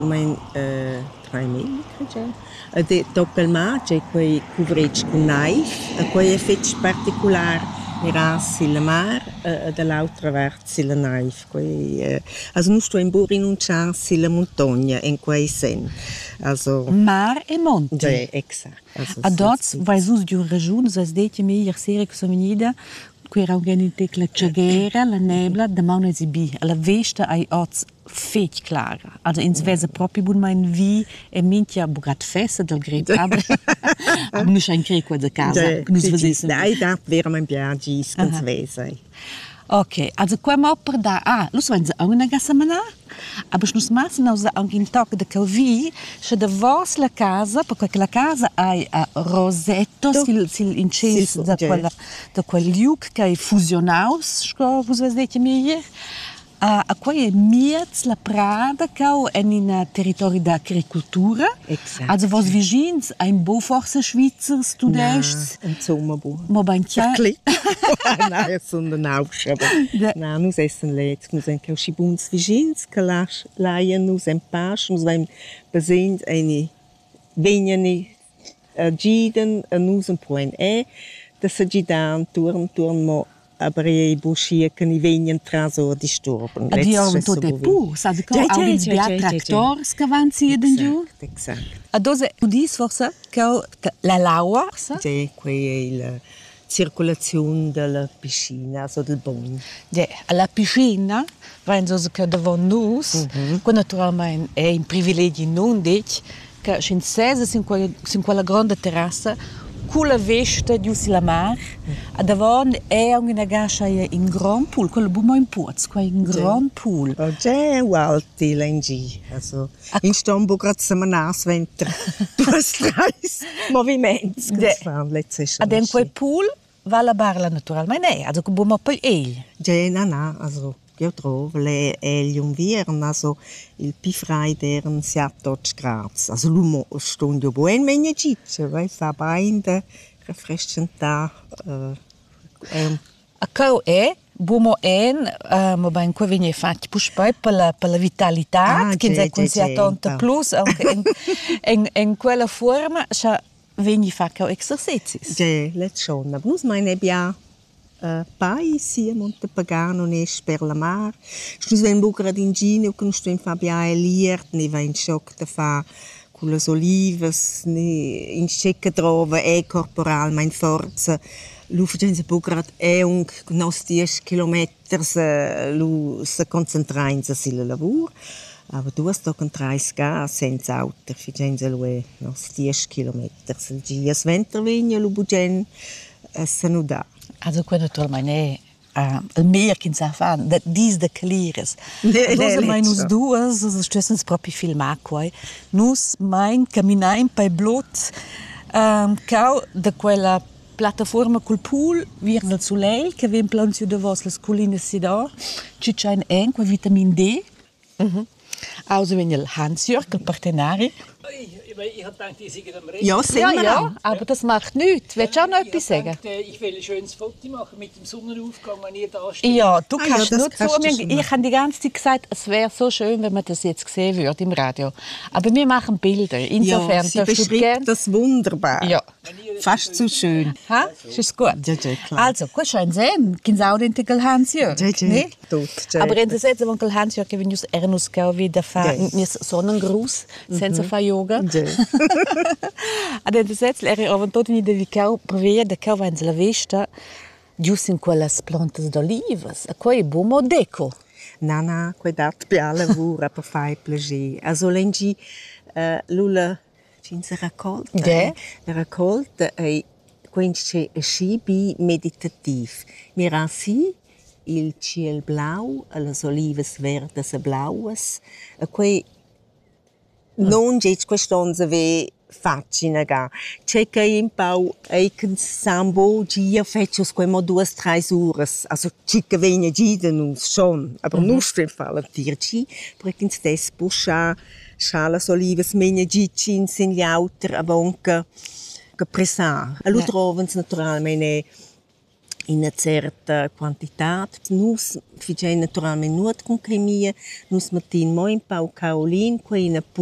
Mein Träume, de doppelmat, c'è quei covrec con naif, e quei effetto particolare era sil mar e dall'altra parte sil naif, quei also non sto in bur rinunciare sil montagna in quei sen. Also mar e monti. Ja, exakt. Also Adots vai sus di una regione, as detto mi ieri sera che sono venuta, qui era organizzata la ciaghera, la nebla, da mauna zibi, alla vesta ai ots fech clara. Also ins vese proprio bun mein wie e mintia bugat festa del grip, aber non c'è in creco da casa, non si Nein, da wäre mein Biagis ganz wese. Ok, also qua mo per da, lo so, se una gassa mana, aber schnus mas nos anche in toc de calvi, se da vos la casa, perché la casa hai a rosetto sil inces da quel liuk che è fusionaus, sco vos vedete mir. A quei è miez la Prada cau en in territori da agricultura. Exakt. Also vos vigins ein bo forse Schweizer students. Insomma, bo. Mo ben chiar. Nein, sondern auch, aber nein, nus essen letzt, nus en cau schibuns vigins, che laien nus en pas, nus vein besins eine veniani giden, nus un point da se gidan turn mo aber i buschie che ni venien traso disturben. Die haben tot de pu, sa de auch ins Beatractors che van sie den giù. Exakt. Adose tu dis forse che la laua, sa? Sì, qui è la circolazione della piscina, also del bagno. Ja, alla piscina, wenn so che davon nus, con naturalmente è in privilegi non dic che in sesa sin quella grande terrazza con la vista giù sulla mar, a davon è una gascia in grand pool, quello bumo in Puz, qua in grand pool. Oh, già alti l'NG, also in Stambo grazie a nas venter, due strais movimenti che fanno letzte. Ad in quel pool va la barla naturalmente, also che bumo poi Già, no, also io trovo le Elium also il pifrai deren siat tot Graz. Also l'umo stundio buen menia ciccia, vai fa bain refrescenta. A cau bumo ma ben qua viene fatti poi per la vitalità, che è consigliata plus in quella forma, viene fatto esercizi. Già, let's show. Ma nus meine bia pai sia Montepagano nes per la mar. Stus ven bucra d'ingegno che nus ven fa bia eliert, ne va in shock da fa con le olivas, ne in scecca trova corporal mein forza. Lu facenza bucra un nos 10 kilometer se concentrainza sil lavur. Aber du hast doch ein 30 senza auto, facenza lui nos 10 kilometer. Se gias ventervegna lu bugen se nu da. Also quando naturalmente il meer che sa fa dis de calires. Nós mai nos duas, os stessens proprio filmar quai. Nus mein camminaim per blot cau de quella piattaforma col pool vir del soleil che vem planzio de vos las colline si da. Ci c'è un qua vitamin D. Also wenn il Hans-Jörg, il partenari. Ich habe gedacht, ihr seid am Reden. Ja, Ja, aber das macht nichts. Willst du auch noch etwas sagen? Ich will ein schönes Foto machen mit dem Sonnenaufgang, wenn ihr da steht. Ja, du kannst ja, nur zu mir. Ich habe die ganze Zeit gesagt, es wäre so schön, wenn man das jetzt sehen würde im Radio. Aber wir machen Bilder. Insofern ja, sie beschreibt das wunderbar. Ja. Fast zu schön. Ha? Ist gut? Ja, klar. Also, gut schön sehen. Genau den Titel Hans-Jörg. Ja. Aber in der Sätze, wenn Hans-Jörg gewinnt, muss wieder fahren, Sonnengruß, senza fare yoga. Ad in der Sätze, avventot in der Vicau, previa da cau vens la vesta, giusto in quelles plantas d'olivas. A quei bumo deco. No, quei dat pia lavura per fare piacere. Also, lengi, lula, cinse raccolta. Ja. La raccolta è quindi scibi meditativ. Mira sì, il ciel blau, le olivas verdes e blauas. E quei non c'è quest'onza ve faccina ga. C'è che in pau e che sambo gia faccio quemo 2-3 ures. Also ci che vegna gida nus schon, aber nus für fallen tirci, perché in stes buscha schalas olivas menia gicin sin lauter avonca che presa. Allo trovans naturalmente in una certa quantità. Nus facciamo naturalmente nuot con cremia, nus mettiamo mo in pau caolin, qua in